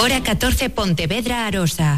Hora 14, Pontevedra, Arosa.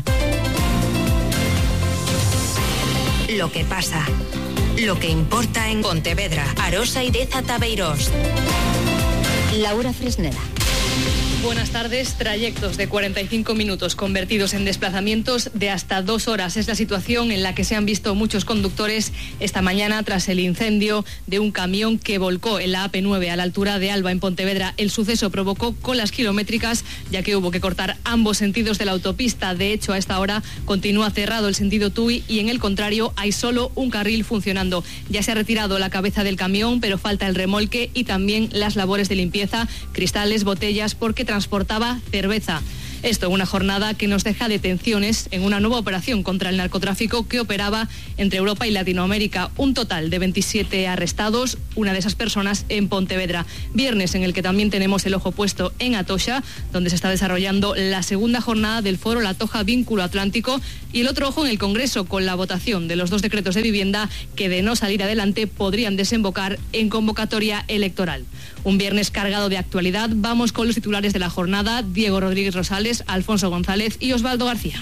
Lo que pasa, lo que importa en Pontevedra, Arosa y Deza Tabeirós. Laura Fresneda. Buenas tardes. Trayectos de 45 minutos convertidos en desplazamientos de hasta 2 horas. Es la situación en la que se han visto muchos conductores esta mañana tras el incendio de un camión que volcó en la AP9 a la altura de Alba, en Pontevedra. El suceso provocó colas kilométricas, ya que hubo que cortar ambos sentidos de la autopista. De hecho, a esta hora continúa cerrado el sentido Tui y en el contrario hay solo un carril funcionando. Ya se ha retirado la cabeza del camión, pero falta el remolque y también las labores de limpieza, cristales, botellas, porque transportaba cerveza. Esto en una jornada que nos deja detenciones en una nueva operación contra el narcotráfico que operaba entre Europa y Latinoamérica. Un total de 27 arrestados, una de esas personas en Pontevedra. Viernes en el que también tenemos el ojo puesto en Atocha, donde se está desarrollando la segunda jornada del foro La Toja Vínculo Atlántico, y el otro ojo en el Congreso con la votación de los 2 decretos de vivienda que, de no salir adelante, podrían desembocar en convocatoria electoral. Un viernes cargado de actualidad. Vamos con los titulares de la jornada. Diego Rodríguez Rosales, Alfonso González y Osvaldo García.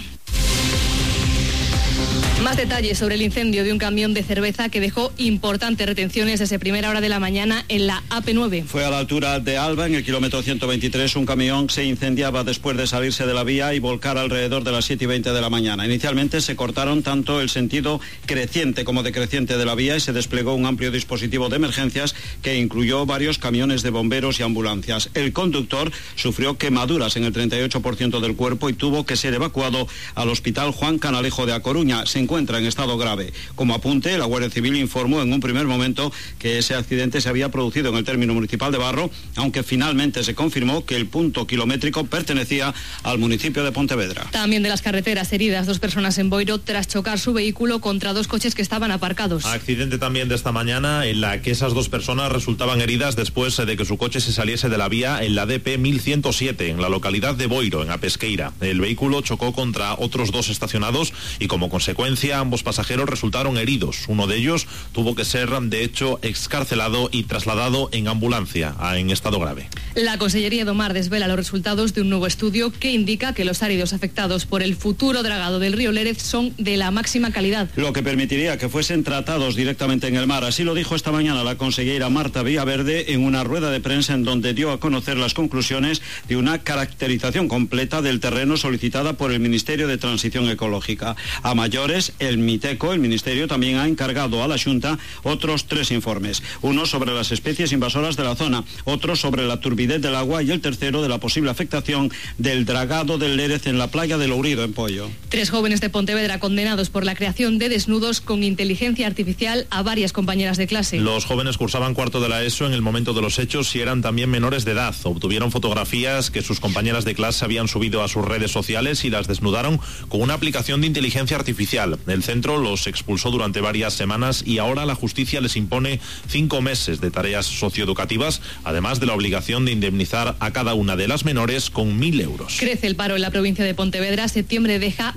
Más detalles sobre el incendio de un camión de cerveza que dejó importantes retenciones desde primera hora de la mañana en la AP9. Fue a la altura de Alba, en el kilómetro 123. Un camión se incendiaba después de salirse de la vía y volcar alrededor de las 7:20 de la mañana. Inicialmente se cortaron tanto el sentido creciente como decreciente de la vía y se desplegó un amplio dispositivo de emergencias que incluyó varios camiones de bomberos y ambulancias. El conductor sufrió quemaduras en el 38% del cuerpo y tuvo que ser evacuado al Hospital Juan Canalejo de A Coruña. Se encuentra en estado grave. Como apunte, la Guardia Civil informó en un primer momento que ese accidente se había producido en el término municipal de Barro, aunque finalmente se confirmó que el punto kilométrico pertenecía al municipio de Pontevedra. También de las carreteras heridas, 2 personas en Boiro tras chocar su vehículo contra 2 coches que estaban aparcados. Accidente también de esta mañana en la que esas 2 personas resultaban heridas después de que su coche se saliese de la vía en la DP 1107 en la localidad de Boiro, en A Pesqueira. El vehículo chocó contra otros 2 estacionados y como consecuencia ambos pasajeros resultaron heridos. Uno de ellos tuvo que ser, de hecho, excarcelado y trasladado en ambulancia en estado grave. La Consellería do Mar desvela los resultados de un nuevo estudio que indica que los áridos afectados por el futuro dragado del río Lérez son de la máxima calidad. Lo que permitiría que fuesen tratados directamente en el mar. Así lo dijo esta mañana la consellera Marta Villaverde en una rueda de prensa en donde dio a conocer las conclusiones de una caracterización completa del terreno solicitada por el Ministerio de Transición Ecológica. A mayores, el MITECO, el Ministerio, también ha encargado a la Xunta otros 3 informes. Uno sobre las especies invasoras de la zona, otro sobre la turbidez del agua y el tercero de la posible afectación del dragado del Lérez en la playa de Lourido, en Pollo. 3 jóvenes de Pontevedra condenados por la creación de desnudos con inteligencia artificial a varias compañeras de clase. Los jóvenes cursaban cuarto de la ESO en el momento de los hechos y eran también menores de edad. Obtuvieron fotografías que sus compañeras de clase habían subido a sus redes sociales y las desnudaron con una aplicación de inteligencia artificial. El centro los expulsó durante varias semanas y ahora la justicia les impone 5 meses de tareas socioeducativas, además de la obligación de indemnizar a cada una de las menores con 1.000 euros. Crece el paro en la provincia de Pontevedra. Septiembre deja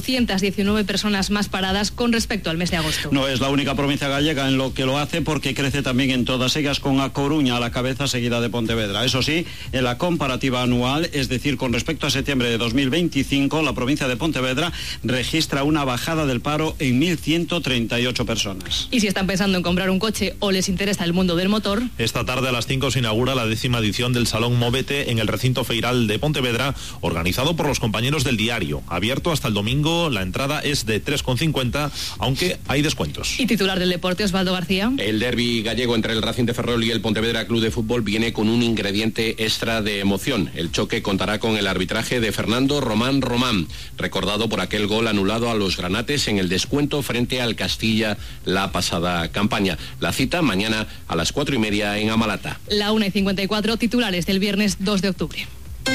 819 personas más paradas con respecto al mes de agosto. No es la única provincia gallega en lo que lo hace, porque crece también en todas ellas, con A Coruña a la cabeza, seguida de Pontevedra. Eso sí, en la comparativa anual, es decir, con respecto a septiembre de 2025, la provincia de Pontevedra registra una bajada del paro en 1.138 personas. Y si están pensando en comprar un coche o les interesa el mundo del motor, esta tarde a las 5 se inaugura la 10ª edición del Salón Móvete en el recinto feiral de Pontevedra, organizado por los compañeros del Diario. Abierto hasta el domingo, la entrada es de 3,50, aunque hay descuentos. Y titular del deporte, Osvaldo García. El derbi gallego entre el Racing de Ferrol y el Pontevedra Club de Fútbol viene con un ingrediente extra de emoción. El choque contará con el arbitraje de Fernando Román, recordado por aquel gol anulado a los granates en el descuento frente al Castilla la pasada campaña. La cita mañana a las 4:30 en Amalata. La 1:54, titulares del viernes 2 de octubre.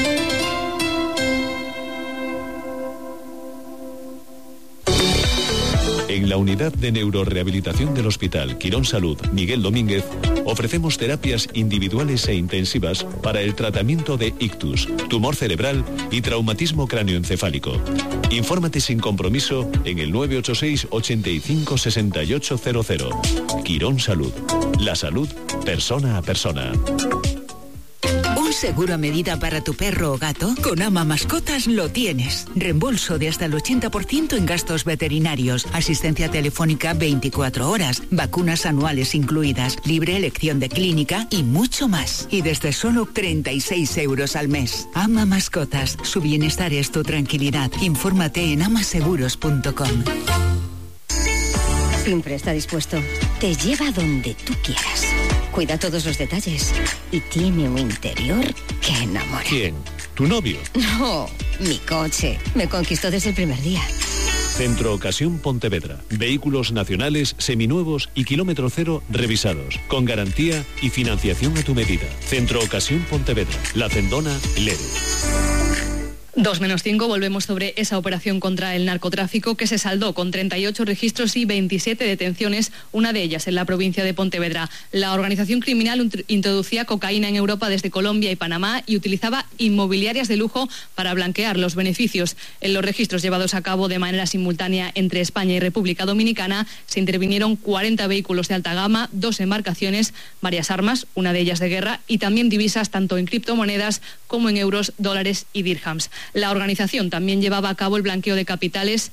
En la unidad de neurorehabilitación del Hospital Quirón Salud Miguel Domínguez ofrecemos terapias individuales e intensivas para el tratamiento de ictus, tumor cerebral y traumatismo cráneoencefálico. Infórmate sin compromiso en el 986 85 6800. Quirón Salud. La salud persona a persona. ¿Seguro a medida para tu perro o gato? Con Ama Mascotas lo tienes. Reembolso de hasta el 80% en gastos veterinarios, asistencia telefónica 24 horas, vacunas anuales incluidas, libre elección de clínica y mucho más. Y desde solo 36 euros al mes. Ama Mascotas. Su bienestar es tu tranquilidad. Infórmate en amaseguros.com. Siempre está dispuesto. Te lleva donde tú quieras. Cuida todos los detalles. Y tiene un interior que enamora. ¿Quién? ¿Tu novio? No, mi coche. Me conquistó desde el primer día. Centro Ocasión Pontevedra. Vehículos nacionales, seminuevos y kilómetro cero revisados. Con garantía y financiación a tu medida. Centro Ocasión Pontevedra. La Cendona, Lero. 2:05, volvemos sobre esa operación contra el narcotráfico que se saldó con 38 registros y 27 detenciones, una de ellas en la provincia de Pontevedra. La organización criminal introducía cocaína en Europa desde Colombia y Panamá y utilizaba inmobiliarias de lujo para blanquear los beneficios. En los registros llevados a cabo de manera simultánea entre España y República Dominicana se intervinieron 40 vehículos de alta gama, 2 embarcaciones, varias armas, una de ellas de guerra, y también divisas tanto en criptomonedas como en euros, dólares y dirhams. La organización también llevaba a cabo el blanqueo de capitales,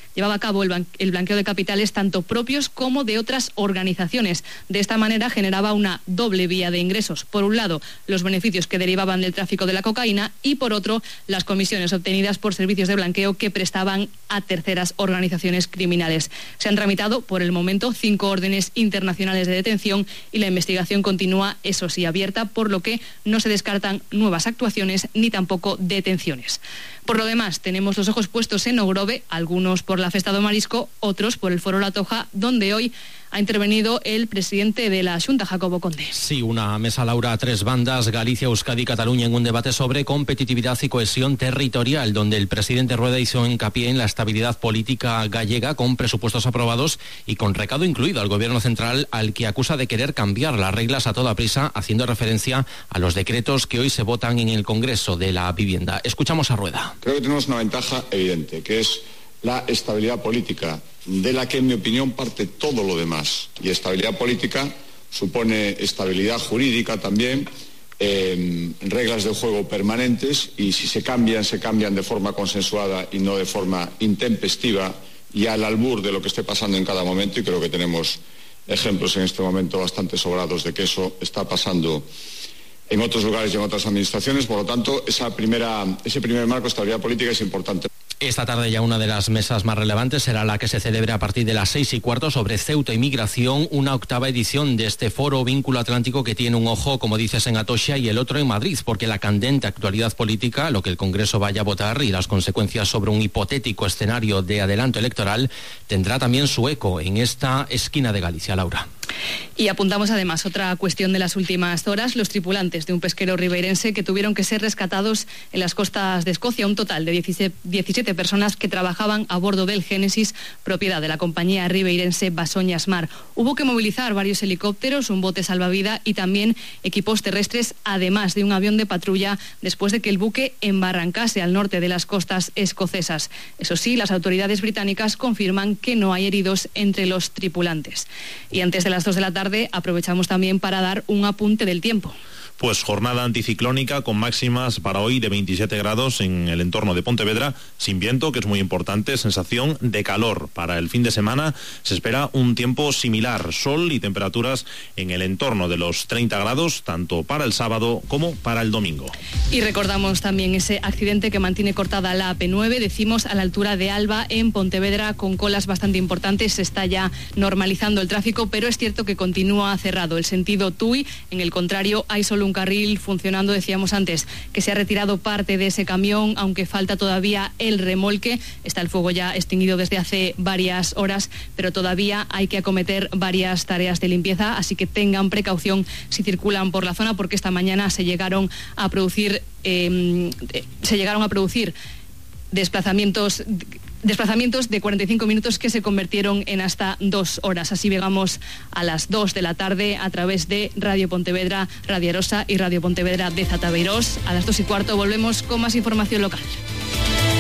tanto propios como de otras organizaciones. De esta manera generaba una doble vía de ingresos. Por un lado, los beneficios que derivaban del tráfico de la cocaína y por otro, las comisiones obtenidas por servicios de blanqueo que prestaban a terceras organizaciones criminales. Se han tramitado por el momento 5 órdenes internacionales de detención y la investigación continúa, eso sí, abierta, por lo que no se descartan nuevas actuaciones ni tampoco detenciones. Por lo demás, tenemos los ojos puestos en Ogrove, algunos por la Festa do Marisco, otros por el Foro La Toja, donde hoy ha intervenido el presidente de la Xunta, Jacobo Conde. Sí, una mesa, Laura, a 3 bandas, Galicia, Euskadi y Cataluña, en un debate sobre competitividad y cohesión territorial, donde el presidente Rueda hizo hincapié en la estabilidad política gallega, con presupuestos aprobados y con recado incluido al gobierno central, al que acusa de querer cambiar las reglas a toda prisa, haciendo referencia a los decretos que hoy se votan en el Congreso de la Vivienda. Escuchamos a Rueda. Creo que tenemos una ventaja evidente, que es la estabilidad política, de la que en mi opinión parte todo lo demás. Y estabilidad política supone estabilidad jurídica también, reglas de juego permanentes, y si se cambian de forma consensuada y no de forma intempestiva y al albur de lo que esté pasando en cada momento, y creo que tenemos ejemplos en este momento bastante sobrados de que eso está pasando en otros lugares y en otras administraciones. Por lo tanto, ese primer marco de estabilidad política es importante. Esta tarde ya una de las mesas más relevantes será la que se celebre a partir de las 6:15 sobre Ceuta y migración, una 8ª edición de este foro Vínculo Atlántico que tiene un ojo, como dices, en Atocha y el otro en Madrid, porque la candente actualidad política, lo que el Congreso vaya a votar y las consecuencias sobre un hipotético escenario de adelanto electoral tendrá también su eco en esta esquina de Galicia, Laura. Y apuntamos además otra cuestión de las últimas horas, los tripulantes de un pesquero ribeirense que tuvieron que ser rescatados en las costas de Escocia, un total de 17 personas que trabajaban a bordo del Génesis, propiedad de la compañía ribeirense Basoñas Mar. Hubo que movilizar varios helicópteros, un bote salvavidas y también equipos terrestres, además de un avión de patrulla, después de que el buque embarrancase al norte de las costas escocesas. Eso sí, las autoridades británicas confirman que no hay heridos entre los tripulantes. Y antes de las 2 de la tarde aprovechamos también para dar un apunte del tiempo. Pues jornada anticiclónica con máximas para hoy de 27 grados en el entorno de Pontevedra, sin viento, que es muy importante, sensación de calor. Para el fin de semana se espera un tiempo similar, sol y temperaturas en el entorno de los 30 grados, tanto para el sábado como para el domingo. Y recordamos también ese accidente que mantiene cortada la AP9, decimos a la altura de Alba, en Pontevedra, con colas bastante importantes. Se está ya normalizando el tráfico, pero es cierto que continúa cerrado el sentido Tui. En el contrario, hay solo un carril funcionando. Decíamos antes que se ha retirado parte de ese camión, aunque falta todavía el remolque. Está el fuego ya extinguido desde hace varias horas, pero todavía hay que acometer varias tareas de limpieza, así que tengan precaución si circulan por la zona, porque esta mañana se llegaron a producir desplazamientos de 45 minutos que se convirtieron en hasta 2 horas. Así llegamos a las 2 de la tarde a través de Radio Pontevedra, Radio Arosa y Radio Pontevedra de Zatabeirós. A las 2:15 volvemos con más información local.